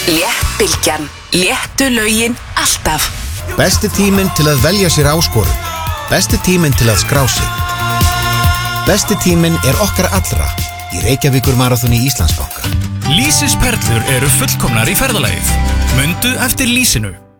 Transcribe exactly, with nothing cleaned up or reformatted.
Léttbylgjan, léttu lögin alltaf. Besti tíminn til að velja sér áskorun. Besti tíminn til að skrá sig. Besti tíminn er okkar allra í Reykjavíkur maraþoni Íslandsbanka. Lýsisperlur eru fullkomnar í ferðalagið. Mundu eftir lýsinu.